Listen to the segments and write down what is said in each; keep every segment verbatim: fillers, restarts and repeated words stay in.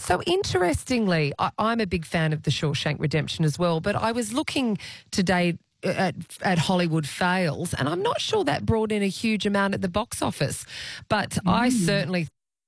So interestingly, I, I'm a big fan of The Shawshank Redemption as well, but I was looking today at, at Hollywood Fails, and I'm not sure that brought in a huge amount at the box office, but mm. I certainly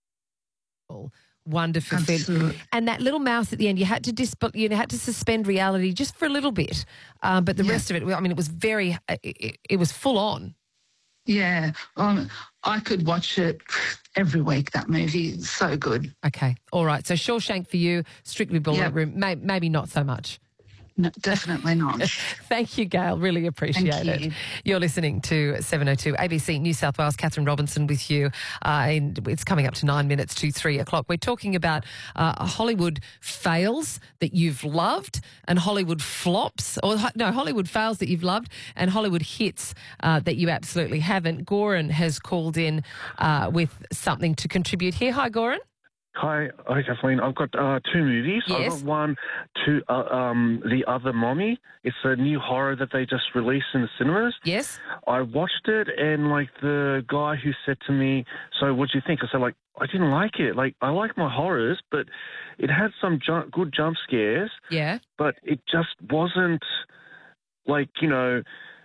wonderful film. And that little mouse at the end, you had to dis- you had to suspend reality just for a little bit, um, but the yeah. rest of it, I mean, it was very, it, it was full on. Yeah, um, I could watch it every week, that movie. It's so good. Okay, all right. So Shawshank for you, Strictly Bullet yep. Room, may, maybe not so much. No, definitely not. Thank you, Gail. Really appreciate Thank you. it. You're listening to seven oh two A B C New South Wales. Catherine Robinson with you. Uh, and it's coming up to nine minutes to three o'clock. We're talking about uh, Hollywood fails that you've loved and Hollywood flops, or no, Hollywood fails that you've loved and Hollywood hits uh, that you absolutely haven't. Goran has called in uh, with something to contribute here. Hi, Goran. Hi, hi, Kathleen. I've got uh, two movies. Yes. I've got one, to uh, um, The Other Mommy. It's a new horror that they just released in the cinemas. Yes. I watched it, and like the guy who said to me, "So, what do you think?" I said, "Like, I didn't like it. Like, I like my horrors, but it had some ju- good jump scares. Yeah. But it just wasn't like you know."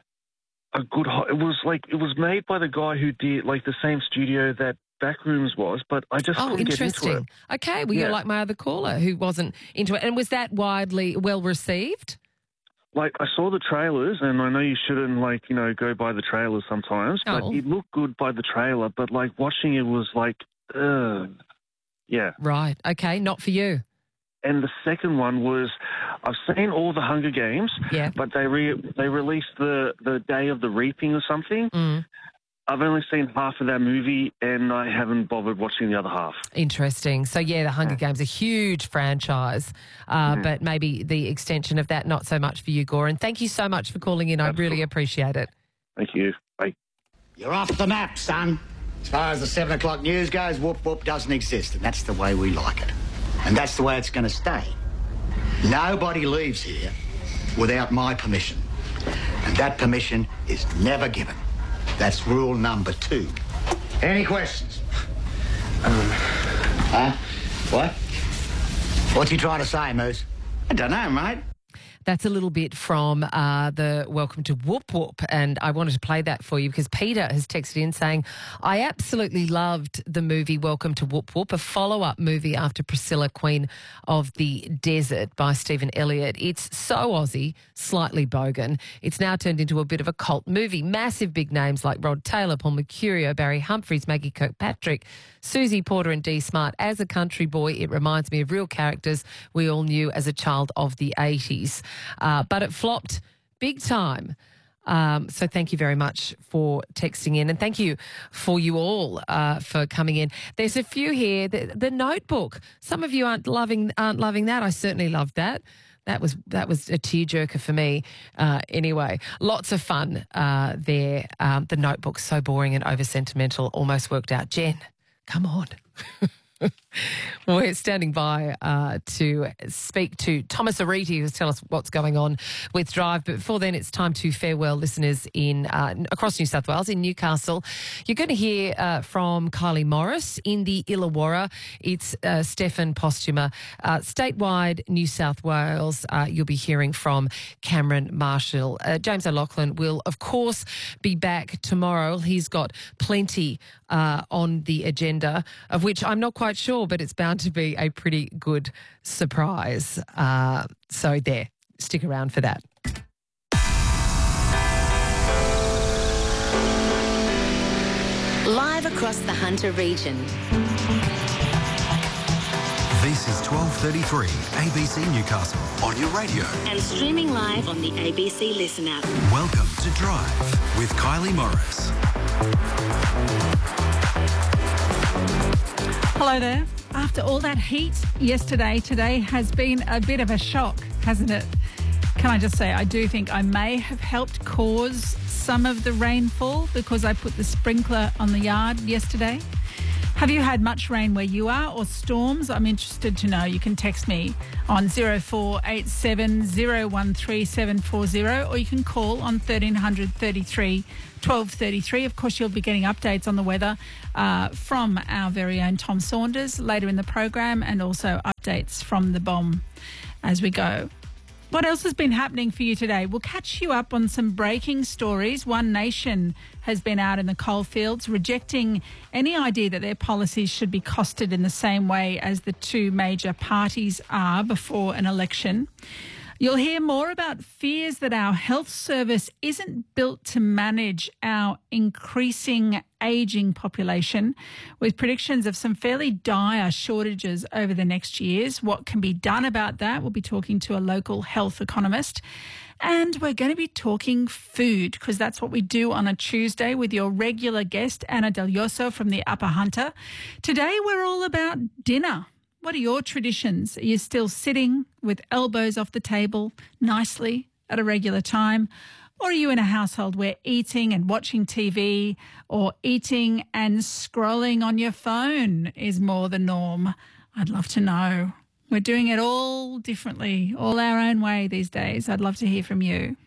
A good. Ho- it was like it was made by the guy who did like the same studio that Backrooms was, but I just oh, couldn't interesting. get into it. Okay, well, yeah. you're like my other caller who wasn't into it. And was that widely well received? Like, I saw the trailers, and I know you shouldn't, like, you know, go by the trailers sometimes, but oh. it looked good by the trailer, but, like, watching it was like, ugh. Yeah. Right. Okay, not for you. And the second one was, I've seen all the Hunger Games, yeah. but they re- they released the, the Day of the Reaping or something. Mm. I've only seen half of that movie, and I haven't bothered watching the other half. Interesting. So, yeah, the Hunger yeah. Games, a huge franchise, uh, mm. but maybe the extension of that, not so much for you, Goran. Thank you so much for calling in. That's I really cool. appreciate it. Thank you. Bye. You're off the map, son. As far as the seven o'clock news goes, whoop whoop doesn't exist, and that's the way we like it. And that's the way it's going to stay. Nobody leaves here without my permission. And that permission is never given. That's rule number two. Any questions? Um, huh? What? What's he trying to say, Moose? I don't know, mate. That's a little bit from uh, the Welcome to Whoop Whoop, and I wanted to play that for you because Peter has texted in saying, I absolutely loved the movie Welcome to Whoop Whoop, a follow-up movie after Priscilla, Queen of the Desert by Stephen Elliott. It's so Aussie, slightly bogan. It's now turned into a bit of a cult movie. Massive big names like Rod Taylor, Paul Mercurio, Barry Humphries, Maggie Kirkpatrick, Susie Porter and Dee Smart. As a country boy, it reminds me of real characters we all knew as a child of the eighties. Uh, but it flopped big time. Um, so thank you very much for texting in, and thank you for you all uh, for coming in. There's a few here. The, the Notebook. Some of you aren't loving aren't loving that. I certainly loved that. That was that was a tearjerker for me. Uh, anyway, lots of fun uh, there. Um, the Notebook, so boring and over sentimental, almost worked out. Jen, come on. We're standing by uh, to speak to Thomas Ariti, who's tell us what's going on with Drive. But before then, it's time to farewell listeners in uh, across New South Wales, in Newcastle. You're going to hear uh, from Kylie Morris in the Illawarra. It's uh, Stefan Postuma. Uh, statewide, New South Wales, uh, you'll be hearing from Cameron Marshall. Uh, James O'Loughlin will, of course, be back tomorrow. He's got plenty uh, on the agenda, of which I'm not quite sure, but it's bound to be a pretty good surprise. Uh, so there, stick around for that. Live across the Hunter region. This is twelve thirty-three A B C Newcastle on your radio. And streaming live on the A B C Listen app. Welcome to Drive with Kylie Morris. Hello there. After all that heat yesterday, today has been a bit of a shock, hasn't it? Can I just say, I do think I may have helped cause some of the rainfall because I put the sprinkler on the yard yesterday. Have you had much rain where you are or storms? I'm interested to know. You can text me on zero four eight seven zero one three seven four zero or you can call on thirteen hundred thirty-three twelve thirty-three. Of course, you'll be getting updates on the weather uh, from our very own Tom Saunders later in the program, and also updates from the bomb as we go. What else has been happening for you today? We'll catch you up on some breaking stories. One Nation has been out in the coalfields rejecting any idea that their policies should be costed in the same way as the two major parties are before an election. You'll hear more about fears that our health service isn't built to manage our increasing ageing population, with predictions of some fairly dire shortages over the next years. What can be done about that? We'll be talking to a local health economist. And we're going to be talking food, because that's what we do on a Tuesday with your regular guest, Anna Del Yoso from the Upper Hunter. Today, we're all about dinner. What are your traditions? Are you still sitting with elbows off the table nicely at a regular time? Or are you in a household where eating and watching T V or eating and scrolling on your phone is more the norm? I'd love to know. We're doing it all differently, all our own way these days. I'd love to hear from you.